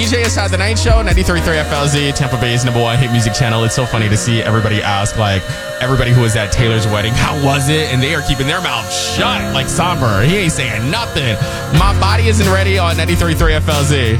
DJ Inside the Night Show, 93.3 FLZ, Tampa Bay's #1 hit music channel. It's so funny to see everybody ask, like, everybody who was at Taylor's wedding, how was it? And they are keeping their mouth shut, like Somber. He ain't saying nothing. My Body Isn't Ready on 93.3 FLZ.